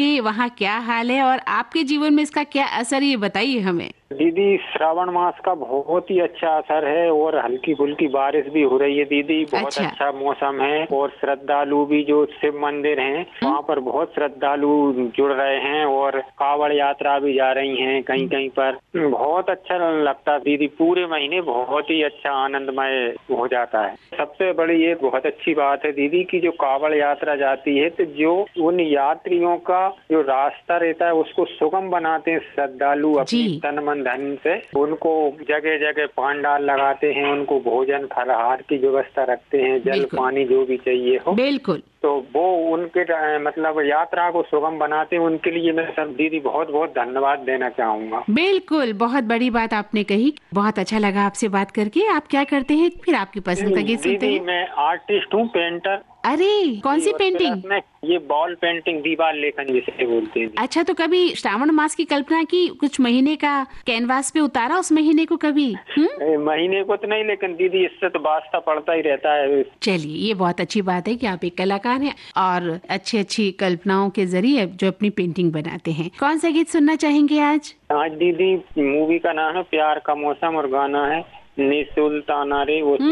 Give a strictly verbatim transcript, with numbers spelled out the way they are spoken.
आपके वहाँ क्या हाल है और आपके जीवन में इसका क्या असर, ये बताइए हमें। दीदी श्रावण मास का बहुत ही अच्छा असर है और हल्की फुल्की बारिश भी हो रही है दीदी। बहुत अच्छा। अच्छा मौसम है और श्रद्धालु भी जो शिव मंदिर हैं वहाँ पर बहुत श्रद्धालु जुड़ रहे हैं और कावड़ यात्रा भी जा रही हैं कहीं कहीं पर। बहुत अच्छा लगता है दीदी, पूरे महीने बहुत ही अच्छा आनंदमय हो जाता है। सबसे बड़ी एक बहुत अच्छी बात है दीदी की जो कावड़ यात्रा जाती है तो जो उन यात्रियों का जो रास्ता रहता है उसको सुगम बनाते हैं श्रद्धालु अपनी जी। तन मन धन से। उनको जगह जगह पांडाल लगाते हैं, उनको भोजन फलाहार की व्यवस्था रखते हैं, जल बिल्कुल पानी जो भी चाहिए हो, बिल्कुल। तो वो उनके अ, मतलब यात्रा को सुगम बनाते हैं। उनके लिए मैं सब दीदी बहुत बहुत धन्यवाद देना चाहूंगा। बिल्कुल, बहुत बड़ी बात आपने कही। बहुत अच्छा लगा आपसे बात करके। आप क्या करते हैं फिर, आपकी पसंद का गीत सुनते दीदी हैं? मैं आर्टिस्ट हूँ, पेंटर। अरे कौन जी, सी और पेंटिंग? प्लस में ये बॉल पेंटिंग, दीवार लेखन जिसे बोलते हैं। अच्छा, तो कभी श्रावण मास की कल्पना की, कुछ महीने का कैनवास पे उतारा उस महीने को कभी? हम्म? ए, महीने को तो नहीं, लेकिन दीदी इससे तो वास्ता पड़ता ही रहता है। चलिए, ये बहुत अच्छी बात है कि आप एक कलाकार हैं और अच्छी अच्छी कल्पनाओं के जरिए जो अपनी पेंटिंग बनाते हैं। कौन सा गीत सुनना चाहेंगे आज? आज दीदी मूवी का नाम है प्यार का मौसम और गाना है नी सुल्ताना रे वो